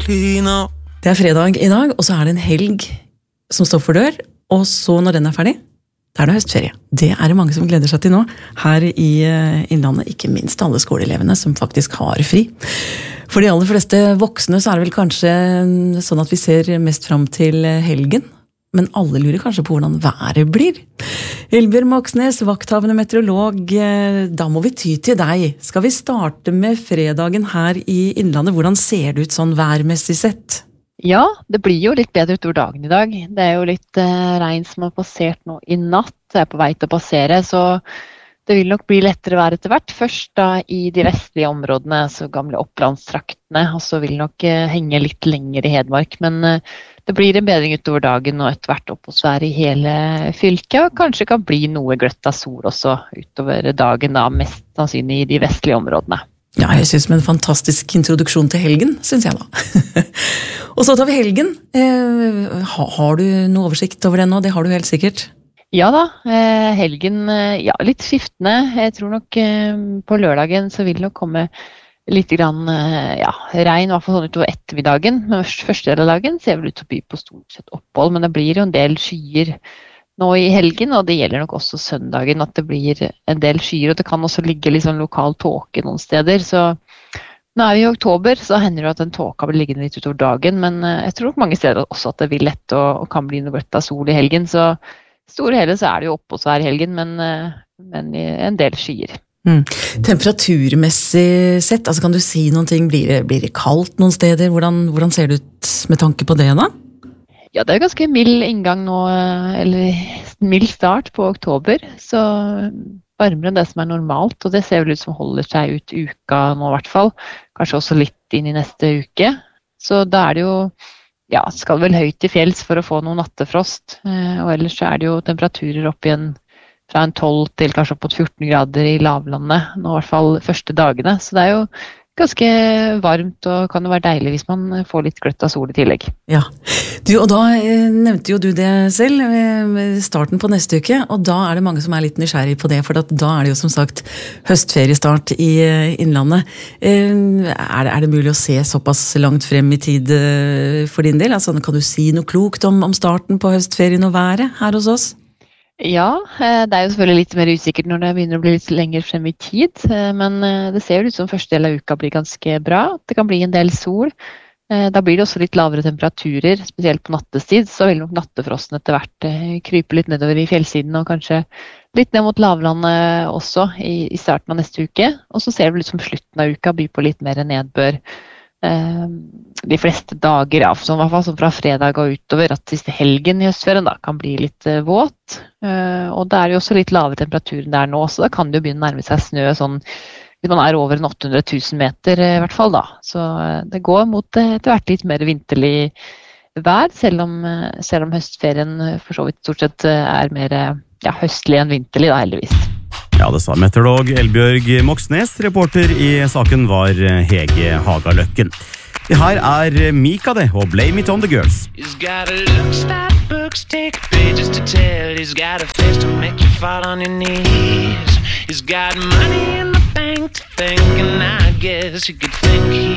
Det fredag I dag, og så det en helg som står for dør, og så når den ferdig, da det høstferie. Det det mange som gleder seg til nå, her I Innlandet, ikke minst alle skoleelevene som faktisk har fri. For de aller fleste voksne så det vel kanskje sånn at vi ser mest fram til helgen, men alle lurer kanskje på hvordan været blir. Elbjørn Moxnes, vakthavende meteorolog, da må vi ty til deg. Skal vi starte med fredagen her I Innlandet? Hvordan ser det ut sånn værmessig sett? Ja, det blir jo litt bedre utover dagen I dag. Det jo litt regn som har passert nå I natt. Det på vei til å passere, så det vil nok bli lettere vær etter hvert. Først da I de vestlige områdene, så gamle opplandstraktene, og så vil det nok henge litt lenger I Hedmark. Men det blir en bedring utover dagen og etter hvert oppholdsvær I hele fylket, og kanskje kan bli noe gløtt av sol også utover dagen, da mest sannsynlig I de vestlige områdene. Ja, jeg synes det en fantastisk introduksjon til helgen, synes jeg da. Og så tar vi helgen. Har du noe oversikt over det nå? Det har du helt sikkert. Ja da, helgen, ja, litt skiftende. Jeg tror nok på lørdagen så vil det nok komme litt grann, ja, regn, I hvert fall sånn utover ettermiddagen. Men første del av dagen ser vel ut til å by på stort sett opphold, men det blir jo en del skyer nå I helgen, og det gjelder nok også søndagen at det blir en del skyer, og det kan også ligge litt sånn lokal tåke noen steder, så nå vi I oktober, så hender det at den tåka blir liggende litt utover dagen, men jeg tror nok mange steder også at det vil lett og kan bli noe gløtt av sol I helgen, så store hele så det jo oppholdsvær I helgen, men en del skyer. Temperaturmessig sett, altså kan du si noen ting, blir det kaldt noen steder? Hvordan ser det ut med tanke på det da? Ja, det jo ganske mild inngang nå, eller mild start på oktober, så varmere enn det som normalt, og det ser vel ut som holder seg ut uka nå I hvert fall, kanskje også litt inn I neste uke, så da det jo, ja, skal vel høyt I fjells for å få noe nattefrost, og ellers så det jo temperaturer opp igjen fra en 12 til kanskje opp mot 14 grader I lavlandet, nå I hvert fall første dagene, så det jo ganske varmt og kan jo være deilig hvis man får litt gløtt av sol I tillegg. Ja, og da nevnte jo du det selv ved starten på neste uke, og da det mange som litt nysgjerrig på det, for da det jo som sagt høstferiestart I Innlandet. Det mulig å se såpass langt frem I tid for din del? Altså, kan du si noe klokt om starten på høstferien og været her hos oss? Ja, det jo selvfølgelig litt mer usikkert når det begynner å bli litt lenger frem I tid, men det ser jo ut som første del av uka blir ganske bra. Det kan bli en del sol. Da blir det også litt lavere temperaturer, spesielt på nattestid, så vil nok nattefrosten etter hvert krype litt nedover I fjellsiden og kanskje litt ned mot lavlandet også I starten av neste uke. Og så ser det ut som slutten av uka blir på litt mer nedbør. De fleste dager, ja, I hvert fall fra fredag og utover, at siste helgen I høstferien da kan bli litt våt, og det jo også litt lavere temperaturen der nå, så da kan det jo begynne å nærme seg snø sånn, hvis man over 800 000 meter I hvert fall da, så det går mot etter hvert litt mer vinterlig vær, selv om høstferien for så vidt stort sett mer ja, høstlig enn vinterlig da, heldigvis. Ja, det sa meteorolog Elbjørg Moxnes. Reporter I saken var Hege Hagaløkken. Det her Mika det, og Blame It On The Girls. He's got a looks that books take pages to tell. He's got a face to make you fall on your knees. He's got money in the bank to think, and I guess you could think he